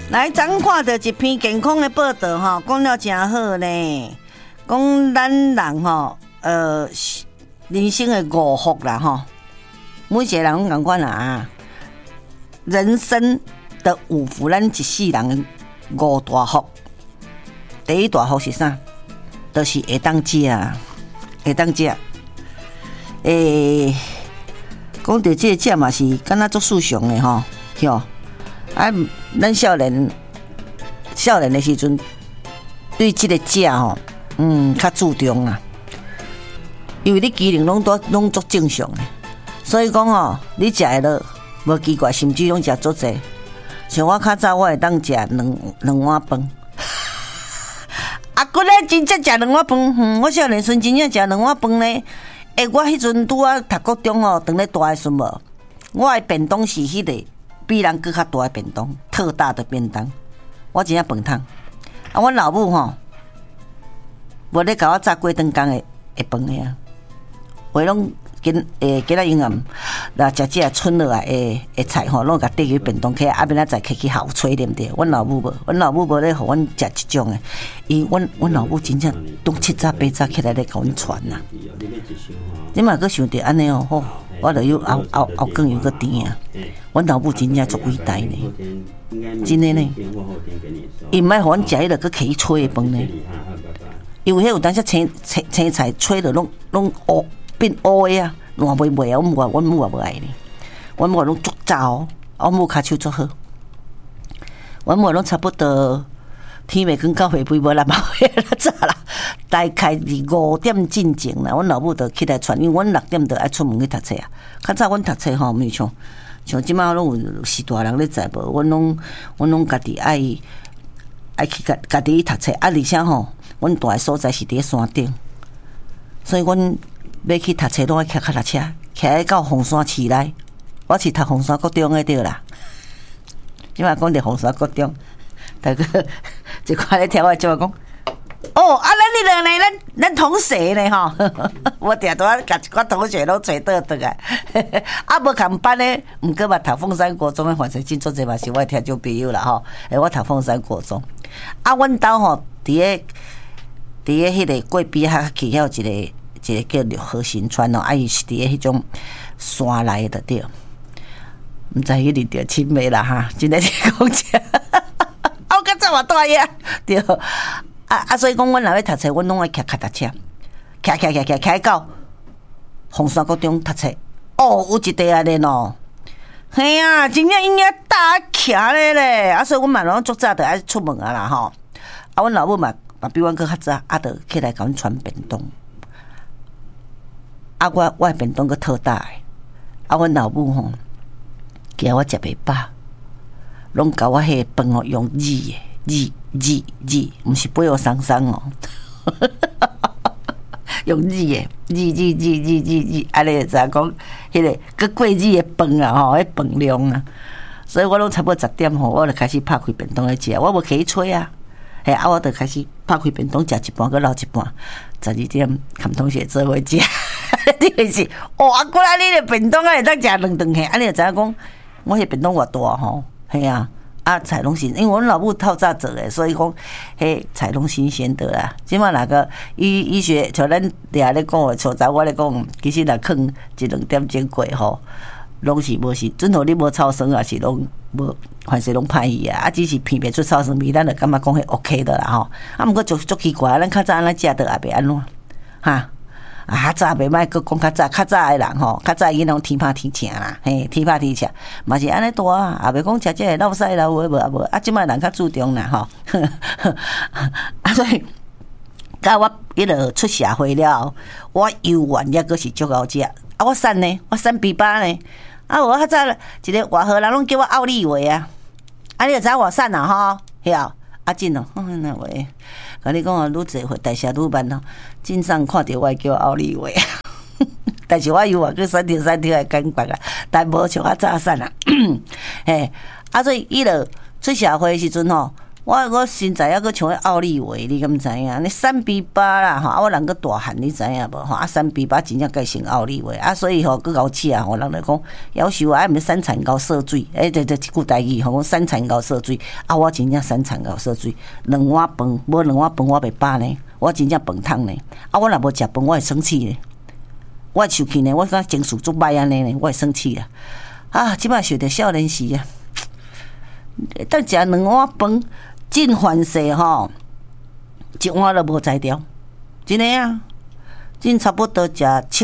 来，咱看到一篇健康的报道吼，讲了真好呢。讲咱人吼，人生的五福啦吼，每一个人拢共款啊。人生的五福，咱一世人的五大福。第一大福是啥？就是会当食啊，会当食。讲到这个食嘛是，敢若足殊常的吼，哟。啊，咱少年的时阵，对这个食吼，较注重啊。因为你机能拢足正常的，所以讲吼，你食的了无奇怪，甚至拢食足济。像我较早，我会当食两碗饭。啊，骨咧真正食两碗饭，我少年时真正食两碗饭呢。我迄阵拄啊读高中吼，当咧大诶时无，我诶便当是迄个比人更较大诶便当，特大的便当，我真正饭桶。啊，阮老母吼，无咧甲我炸过顿工诶饭诶啊，话拢今仔营养，若食这剩落来诶菜吼，拢甲缀去便当起，啊，免仔再摕去校炊啉着。阮老母无咧，互阮食即种诶，因为阮老母真正当7早8早起来咧，甲阮传呐。你嘛阁想着安尼哦，吼，我著有后更有个甜啊。阮老母真正足伟大呢，真诶呢。伊毋爱互阮食迄个阁摕去炊诶饭呢，因为迄有当时青菜炊着拢乌变乌诶啊，烂袂啊。阮母也无爱呢，阮母拢足早哦，阮母骹手足好，阮母拢差不多。天未光到下晡无6点啦，早啦，大概是5点进前啦。阮老母就起来传，因为阮6点就爱出门去读册啊。较早阮读册吼，毋是像即摆拢有是大人咧载无，阮拢家己爱去家己去读册啊。而且吼，阮住诶所在是伫咧山顶，所以阮要去读册拢爱骑脚踏车，骑到凤山市内。我是读凤山国中诶对啦，即摆讲着凤山国中。大哥，一块咧听我就讲，哦，啊，咱你两个咱同学呢吼，我定都甲一寡同学拢找倒来，啊，无共班咧，毋过嘛读凤山国中诶，反正真做者嘛是我听众朋友啦吼，我读凤山国中，啊，阮兜吼伫咧迄个过边遐去遐有一个叫六合新村哦，啊，伊是伫咧迄种山内的对，毋知迄里着青梅啦哈，真诶是讲者。我较早嘛大呀，对，所以讲，阮若要读册，阮拢爱骑脚踏车，骑到凤山国中读册。哦，有一地安尼喏，嘿啊，真正应该大骑咧，啊，所以阮嘛拢足早就爱出门啊啦吼。啊，阮老母嘛比阮搁较早，啊，就起来甲阮传便当。啊，我便当搁特大诶，啊，阮老母吼，惊我食袂饱。拢甲我迄个饭哦用毋是八号桑哦，用的，安尼就知影讲迄个搁过的饭啊吼，迄饭量啊，所以我拢差不多10点吼，我就开始拍开便当来食，我无起吹啊，嘿啊，我就开始拍开便当食一半，搁留一半，12点跟同学做伙食，你就是哦，啊，过来你的便当啊会当食2顿嘿，安尼就知影讲我迄便当偌大吼。嘿啊，菜拢新，因为阮老母透早做诶，所以讲，迄菜拢新鲜的啦。即摆那个医学，像咱掠咧讲诶，像在我咧讲，其实若放1-2点钟过吼，拢是无是，准互你无臭酸啊，是拢无，凡是拢歹去啊。啊，只是闻袂出臭酸味，咱就感觉讲迄 OK 的啦吼。啊，毋过足奇怪，咱较早安尼食着也袂安怎哈。啊，早袂歹，佮讲较早诶人吼，较早伊拢天拍天请啦，嘿，天拍天请，嘛是安尼大啊，也袂讲食这个老屎老话无，啊，即摆人较注重啦吼，啊，所以，甲我迄落出社会了，我游玩也阁是足够食，啊，我瘦呢，我瘦比巴呢，啊，我较早一个外号人拢叫我奥利维啊，啊，你就知我瘦啊吼，晓。啊，真哦，那喂，甲你讲啊，愈济岁代谢愈慢哦。真上看到我叫奥利维，但是我有啊，去3天的感觉啊，但无像我早瘦啊。嘿，啊，所以伊落出社会的时阵吼， 我身材还佫像迄奥利维，你敢毋知影？你3:8啦吼，我人佫大汉，你知影无吼？3:8真正该成奥利维所以佫搞吃吼，人来讲夭寿毋是三产高涉水，这一句台语吼，讲三产高涉水我真正三产高涉水，2碗饭无2碗饭我袂饱呢，我真正饭桶呢我若无食饭我会生气呢，我会生气呢，我感觉情绪足歹安尼呢，我会生气即摆想着少年时当食2碗饭。真烦世吼，一碗都无才调，真诶真差不多食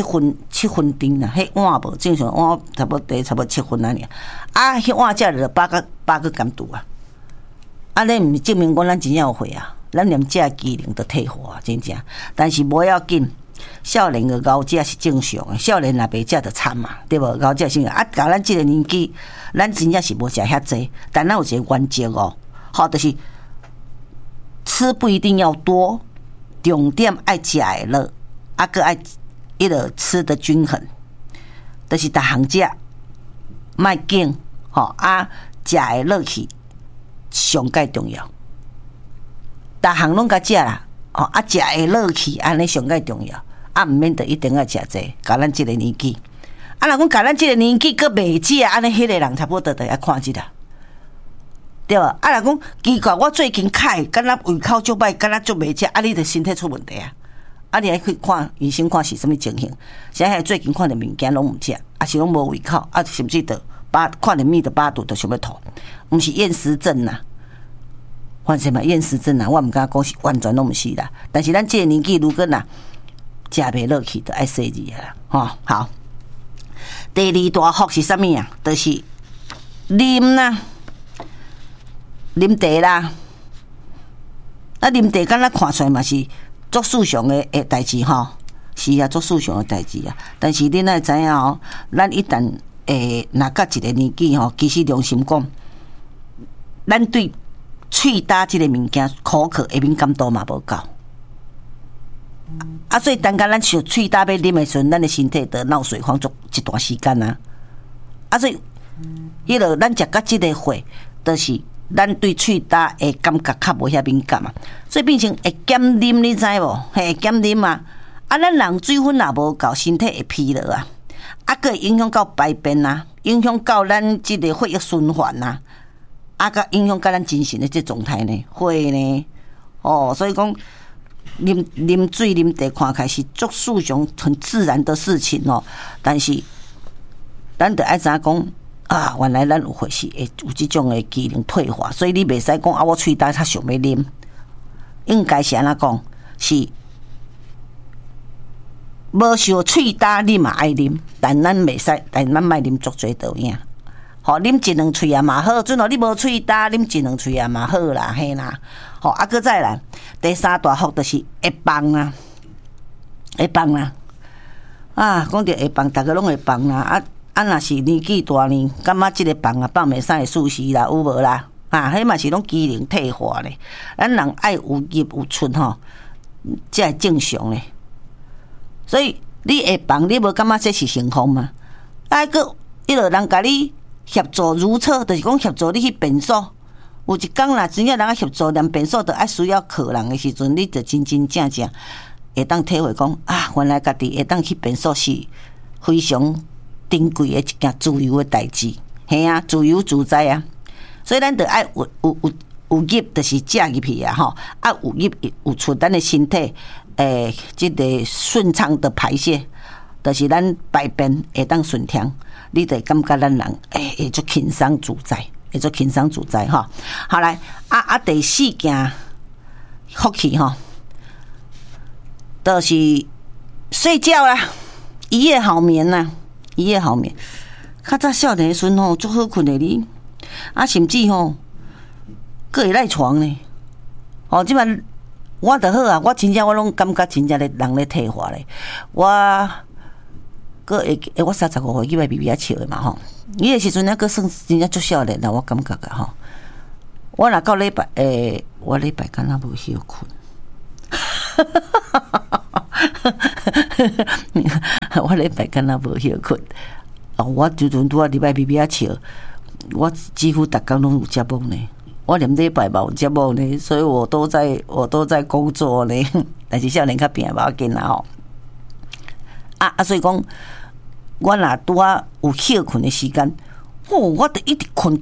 7分钟啦，迄碗无正常碗差不多7分尔，迄碗食着饱个甘度你毋是证明讲咱真正有血咱连这机能都退化真正，但是无要紧，少年个熬食是正常诶，少年若袂食就惨嘛，对无？熬食是到咱即个年纪，咱真正是无食遐济，但咱有一个原则就是吃不一定要多，重点爱食会落，佫爱迄个吃的均衡，就是逐项食，莫紧食会落去上介重要，逐项拢甲食啦食会落去安尼上介重要，毋免得一定要食济，甲咱即个年纪，若讲甲咱即个年纪佫袂食，安尼迄个人差不多就要看即个。对吧？若讲奇怪，我最近开，敢若胃口足歹，敢若足袂食，你着身体出问题你还去看医生看是什么情形？现在最近看着物件拢毋食，是拢无胃口，甚至着看着面着饱肚着想要吐，毋是厌食症反正嘛厌食症我毋敢讲是完全拢毋是啦。但是咱这个年纪，如果食袂落去，就爱洗字好，第2大福是啥物就是啉啦。啉茶啦，啉茶敢若看出来嘛是足世常的代志是足世常的代志但是恁爱知影咱一旦若到一个年纪其实良心讲，咱对喙焦即个物件口渴的敏感度嘛无够所以当咱想喙焦要啉的时阵，咱的身体就闹水荒足一段时间所以迄落咱食到即个岁，就是咱对喙焦的感觉较无遐敏感所以变成会减啉，你知无？会减啉咱人水分也无够，身体会疲劳佫会影响到排便影响到咱即个血液循环佫影响到咱精神的这状态呢，会呢所以讲啉水啉茶看起来是足世常很自然的事情但是咱得爱知影讲。原来咱有会是会有即种的机能退化，所以你袂使讲我喙焦较想要啉，应该是安怎讲？是无想喙焦你嘛爱啉，但咱袂使，但咱莫啉足多倒影。啉1-2喙也嘛好，准你无喙焦，啉1-2喙也嘛好啦，嘿啦。佫再来，第3大福就是会放会放讲着会放，逐个拢会放若是年纪大呢，感觉即个放放袂使的事实啦，有无啦？迄嘛是拢机能退化咧。咱人爱有入有出才会正常咧。所以你会放，你无感觉这是幸福吗？佫迄落人甲你协助如厕，就是讲协助你去便所。有一工啦，真正人协助连便所都爱需要客人的时阵，你就真真正正会当体会讲原来家己会当去便所是非常珍贵的一件自由的代志，嘿自由自在所以咱得爱有入，就是食入去有入有出，咱的身体即个顺畅的排泄，就是咱排便会当顺畅，你得感觉咱人会足轻松自在，会足轻松自在好来第4件福气就是睡觉啦，一夜好眠一夜好眠。较早少年的时阵足好困的你，甚至佫会赖床呢。即摆我就好我真正我拢感觉真正咧人咧退化咧。我佫会我35岁去买 BB 笑的嘛伊的时阵佫算真正足少年啦，我感觉我若到礼拜我礼拜敢若无休困。我礼拜敢若无休困我就阵拄礼拜 BB 笑，我几乎逐工拢有接梦呢。 我连礼拜嘛有节目呢，所以我都在工作呢。但是少年较拼无要紧啦吼。所以讲，我若拄啊有休困的时间，我得一直困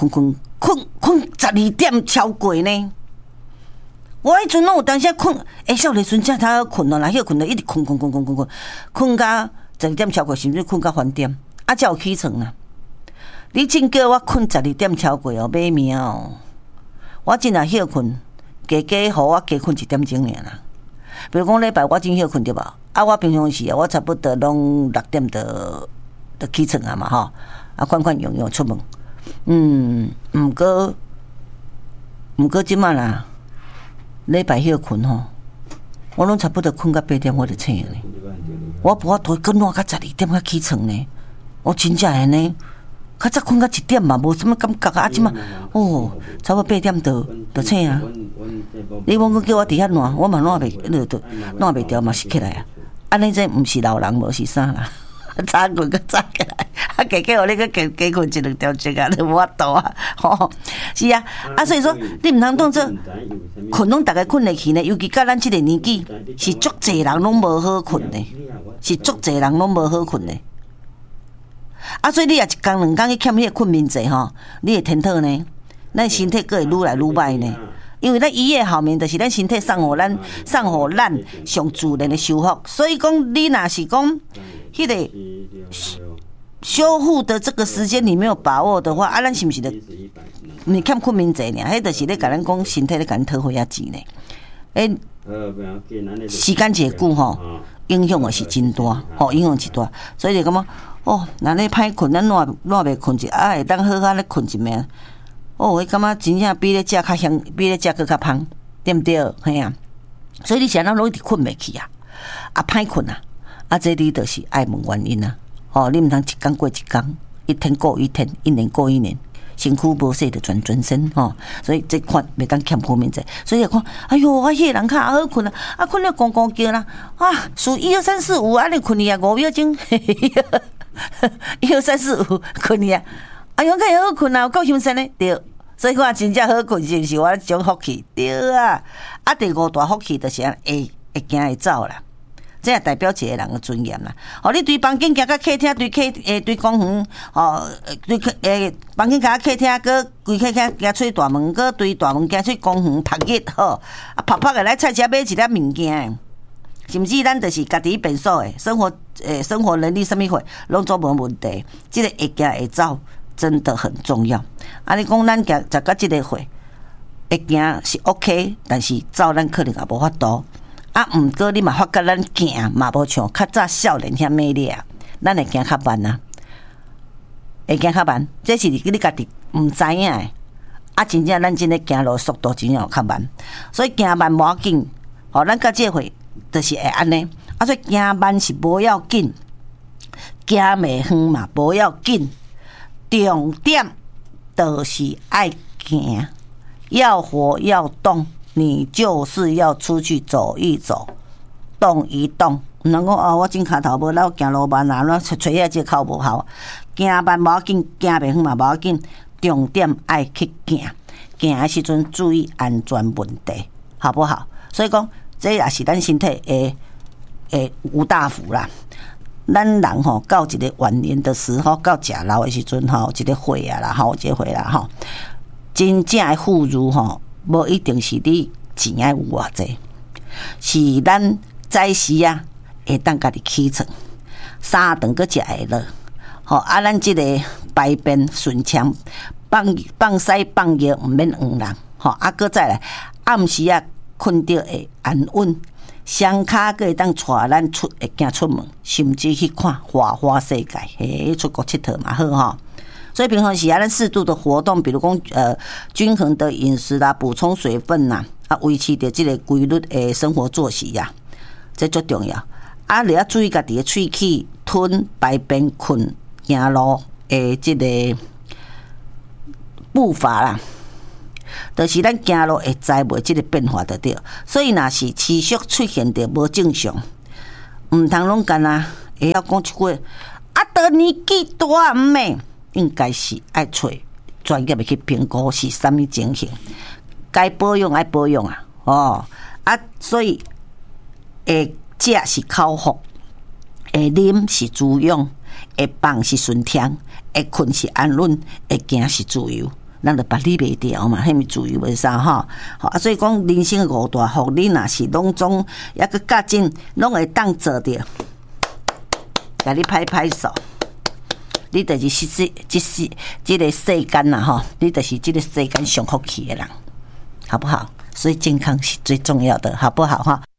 12点超过呢。我迄阵拢有当时困，少年时阵才好困啦，休困了一直困到12点超过，甚至困到翻点，才有起床啦。你真叫我困12点超过哦，买命哦！我真若休困，加互我加困1点钟尔啦。比如讲礼拜我真休困对吧？我平常时我差不多拢6点就起床啊嘛吼，款用出门。毋过即摆啦，礼拜休困吼，我拢差不多困到8点我就醒了。我无法度搁烂到12点才起床呢。我真正的呢，较早困到1点嘛，无什么感觉啊。即摆差不多8点就醒啊。你莫讲叫我伫遐烂，我嘛烂袂掉嘛，是起来啊。安尼这毋是老人，无是啥啦。早困个早起来，加互你个加困1-2点钟啊，你无法度啊。是啊，所以说你毋通当做困拢逐个困会去呢，尤其到咱即个年纪，是足侪人拢无好困呢，是足侪人拢无好困呢。所以你也一工2工去欠迄个困眠剂吼，你会天讨呢，咱身体佫会愈来愈歹呢。因为咱一夜好眠，就是咱身体送互咱上自然的修复。所以讲，你若是讲迄个修复的这个时间你没有把握的话，咱是不是的？你欠困眠剂呢？迄就是咧，甲咱讲身体咧，甲咱讨回遐钱呢。时间一久吼，影响也是真大，影响真大。所以就感觉若咧歹困，咱烂袂困者，会当好好咧困一暝。我感觉真正比咧食较香，比咧食佫较芳，对毋对？嘿啊，所以你想咱拢一直困袂去啊，歹困啊，这你就是爱问原因啊。你毋通一工过一工，一天过一天，一年过一年，身躯无洗就全身所以这款袂当欠困眠剂。所以看，哎哟，我迄个人较好困啊，困了咣咣叫啦，数1、2、3、4、5，安尼困去啊5秒钟，1、2、3、4、5困去啊，哎哟，较好困啊，有够香神嘞，对。所以看真正好困，是毋是我一种福气？对啊！第5大福气就是会行会走啦，这也代表一个人的尊严啦。你对房间行到客厅，对公园，对房间行到客厅，搁规客厅行出大门，搁对大门行出公园晒日拍个来菜市买一粒物件，是毋是？咱就是家己便所的生活能力什么货，拢做无问题。这个会行会走。真的很重要。你讲咱食到这个岁，会行是 OK， 但是走咱可能也无法度。毋过你嘛发觉咱行嘛无像较早少年遐美丽啊，咱会行较慢啊，会行较慢。这是你家己毋知影的。真正咱真诶行路速度真正有较慢，所以行慢无要紧。咱到这岁就是会安尼。所以行慢是无要紧，行袂远嘛无要紧。重点就是爱行，要活要动，你就是要出去走一走，动一动。毋能讲我真骹头无老，行路慢啊，咱找遐只口无效。行慢无要紧，行袂远嘛无要紧，重点爱去行。行的时阵注意安全问题，好不好？所以讲，这也是咱身体的无大福啦。咱人到一个晚年的时候，到食老的时阵一个岁啊啦，一个岁啦真正的富裕无一定是你钱爱有偌济，是咱早时会当家己起床，3顿搁食会落，咱即个排便顺畅，放屎放尿毋免黄人，搁再来暗时困着会安稳。双脚佫会当带咱会行出门，甚至去看花世界，出国佚佗嘛好所以平常时咱适度的活动，比如讲均衡的饮食啦，补充水分啦，维持着这个规律的生活作息呀，这最重要。你要注意家己的喙齿、吞、排便、困、行路的这个步伐啦。就是咱行路会知袂即个变化就对，所以若是持续出现着无正常，毋通拢干会晓讲一句，到年纪大毋诶，应该是爱找专业的去评估是啥物情形，该保养爱保养啊，所以会食是口福，会啉是滋养，会放是顺听，会困是安稳，会行是自由。咱就把你袂掉嘛，迄物自由为啥吼？所以讲人生五大福，你若是拢总抑个较真，拢会当做着，甲你拍拍手。你就是这个世间呐吼，你就是这个世间上福气的人，好不好？所以健康是最重要的，好不好哈？